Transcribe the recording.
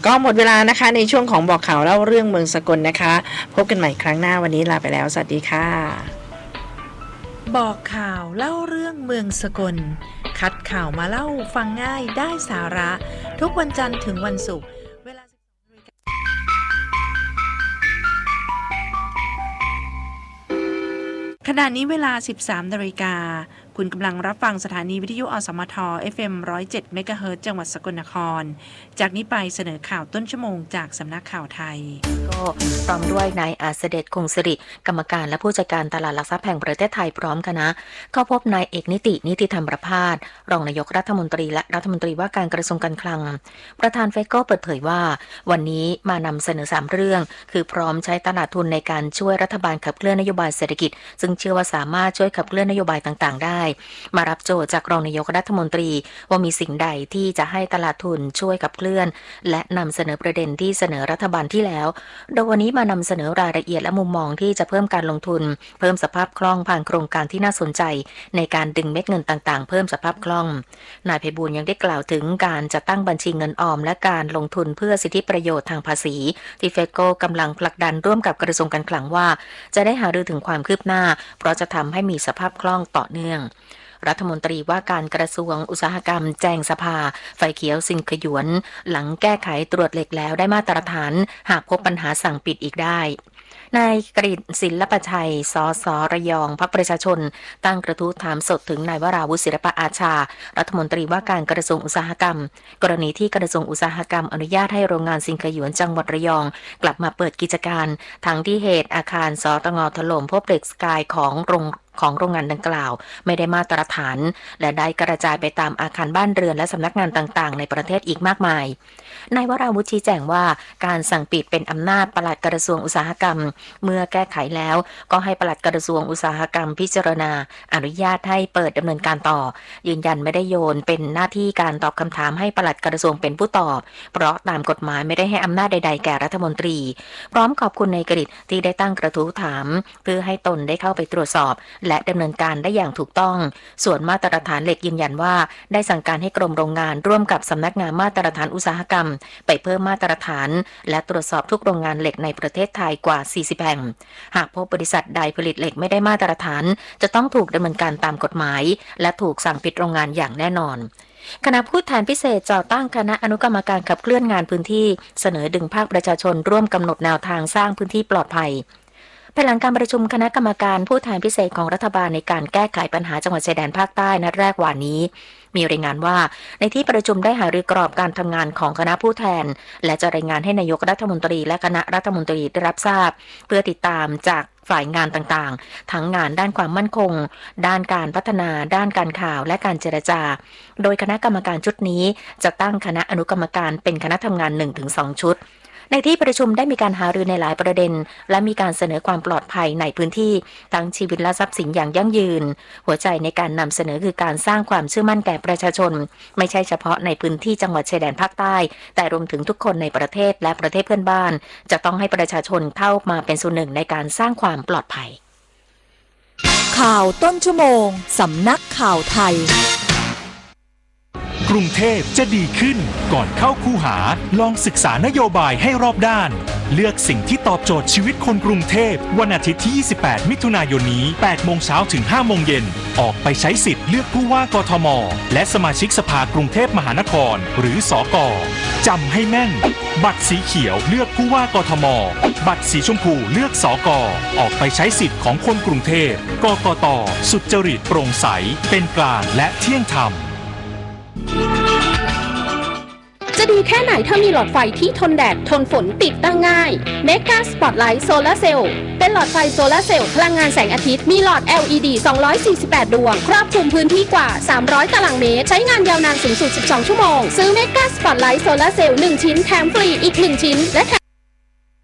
ก็หมดเวลานะคะในช่วงของบอกข่าวเล่าเรื่องเมืองสกลนะคะพบกันใหม่ครั้งหน้าวันนี้ลาไปแล้วสวัสดีค่ะบอกข่าวเล่าเรื่องเมืองสกลคัดข่าวมาเล่าฟังง่ายได้สาระทุกวันจันทร์ถึงวันศุกร์เวลาขณะนี้เวลา 13 นาฬิกาคุณกำลังรับฟังสถานีวิทยุอสมท FM 107 เมกะเฮิรตซ์จังหวัดสกลนครจากนี้ไปเสนอข่าวต้นชั่วโมงจากสำนักข่าวไทยก็พร้อมด้วยนายอาเสด็จคงสิริกรรมการและผู้จัดการตลาดหลักทรัพย์แห่งประเทศไทยพร้อมคณะเข้าพบนายเอกนิติธรรมประภาสรองนายกรัฐมนตรีและรัฐมนตรีว่าการกระทรวงการคลังประธานเฟก็เปิดเผยว่าวันนี้มานำเสนอ3เรื่องคือพร้อมใช้ตลาดทุนในการช่วยรัฐบาลขับเคลื่อนนโยบายเศรษฐกิจซึ่งเชื่อว่าสามารถช่วยขับเคลื่อนนโยบายต่างๆได้มารับโจทย์จากรองนายกรัฐมนตรีว่ามีสิ่งใดที่จะให้ตลาดทุนช่วยขับเคลื่อนและนำเสนอประเด็นที่เสนอรัฐบาลที่แล้วโดยวันนี้มานำเสนอรายละเอียดและมุมมองที่จะเพิ่มการลงทุนเพิ่มสภาพคล่องผ่านโครงการที่น่าสนใจในการดึงเม็ดเงินต่างๆเพิ่มสภาพคล่องนายไพบูลย์ยังได้กล่าวถึงการจะตั้งบัญชีเงินออมและการลงทุนเพื่อสิทธิประโยชน์ทางภาษีที่เฟโก้กำลังผลักดันร่วมกับกระทรวงการคลังว่าจะได้หารือถึงความคืบหน้าเพราะจะทำให้มีสภาพคล่องต่อเนื่องรัฐมนตรีว่าการกระทรวงอุตสาหกรรมแจ้งสภาไฟเขียวสินขยวนหลังแก้ไขตรวจเหล็กแล้วได้มาตรฐานหากพบปัญหาสั่งปิดอีกได้นายกฤษณ์ศิลปชัยสสระยองพรรคประชาชนตั้งกระทู้ถามสดถึงนายวราวุฒิศิลปอาชารัฐมนตรีว่าการกระทรวงอุตสาหกรรมกรณีที่กระทรวงอุตสาหกรรมอนุญาตให้โรงงานสินขยวนจังหวัดระยองกลับมาเปิดกิจการทั้งที่เหตุอาคารสตง.ถล่มพบเหล็กสกายของโรงงานดังกล่าวไม่ได้มาตรฐานและได้กระจายไปตามอาคารบ้านเรือนและสำนักงานต่างๆในประเทศอีกมากมายนายวราวุฒิชี้แจงว่าการสั่งปิดเป็นอำนาจปลัดกระทรวงอุตสาหกรรมเมื่อแก้ไขแล้วก็ให้ปลัดกระทรวงอุตสาหกรรมพิจารณาอนุญาตให้เปิดดำเนินการต่อยืนยันไม่ได้โยนเป็นหน้าที่การตอบคำถามให้ปลัดกระทรวงเป็นผู้ตอบเพราะตามกฎหมายไม่ได้ให้อำนาจใดๆแก่รัฐมนตรีพร้อมขอบคุณนายกฤษณ์ที่ได้ตั้งกระทู้ถามเพื่อให้ตนได้เข้าไปตรวจสอบและดำเนินการได้อย่างถูกต้องส่วนมาตรฐานเหล็กยืนยันว่าได้สั่งการให้กรมโรงงานร่วมกับสำนักงานมาตรฐานอุตสาหกรรมไปเพิ่มมาตรฐานและตรวจสอบทุกโรงงานเหล็กในประเทศไทยกว่า40แห่งหากพบบริษัทใดผลิตเหล็กไม่ได้มาตรฐานจะต้องถูกดำเนินการตามกฎหมายและถูกสั่งปิดโรงงานอย่างแน่นอนคณะผู้แทนพิเศษจัดตั้งคณะอนุกรรมการขับเคลื่อนงานพื้นที่เสนอดึงภาคประชาชนร่วมกำหนดแนวทางสร้างพื้นที่ปลอดภัยภายหลังการประชุมคณะกรรมการผู้แทนพิเศษของรัฐบาลในการแก้ไขปัญหาจังหวัดชายแดนภาคใต้นัดแรกวันนี้มีรายงานว่าในที่ประชุมได้หารือกรอบการทำงานของคณะผู้แทนและจะรายงานให้นายกรัฐมนตรีและคณะรัฐมนตรีได้รับทราบเพื่อติดตามจากฝ่ายงานต่างๆทั้งงานด้านความมั่นคงด้านการพัฒนาด้านการข่าวและการเจรจาโดยคณะกรรมการชุดนี้จะตั้งคณะอนุกรรมการเป็นคณะทำงาน 1-2 ชุดในที่ประชุมได้มีการหารือในหลายประเด็นและมีการเสนอความปลอดภัยในพื้นที่ทั้งชีวิตและทรัพย์สินอย่างยั่งยืนหัวใจในการนำเสนอคือการสร้างความเชื่อมั่นแก่ประชาชนไม่ใช่เฉพาะในพื้นที่จังหวัดชายแดนภาคใต้แต่รวมถึงทุกคนในประเทศและประเทศเพื่อนบ้านจะต้องให้ประชาชนเข้ามาเป็นส่วนหนึ่งในการสร้างความปลอดภัยข่าวต้นชั่วโมงสำนักข่าวไทยกรุงเทพจะดีขึ้นก่อนเข้าคูหาลองศึกษานโยบายให้รอบด้านเลือกสิ่งที่ตอบโจทย์ชีวิตคนกรุงเทพวันอาทิตย์ที่ 28 มิถุนายนนี้ 8 โมงเช้าถึง 5 โมงเย็นออกไปใช้สิทธิ์เลือกผู้ว่ากทมและสมาชิกสภากรุงเทพมหานครหรือสก.จำให้แม่นบัตรสีเขียวเลือกผู้ว่ากทมบัตรสีชมพูเลือกสก.ออกไปใช้สิทธิ์ของคนกรุงเทพกกต.สุจริตโปร่งใสเป็นกลางและเที่ยงธรรมจะดีแค่ไหนถ้ามีหลอดไฟที่ทนแดดทนฝนติดตั้งง่าย Mega Spotlight Solar Cell เป็นหลอดไฟโซลาร์เซลล์พลังงานแสงอาทิตย์มีหลอด LED 248 ดวงครอบคลุมพื้นที่กว่า300ตารางเมตรใช้งานยาวนานสูงสุด12ชั่วโมงซื้อ Mega Spotlight Solar Cell 1 ชิ้นแถมฟรีอีก1ชิ้นและ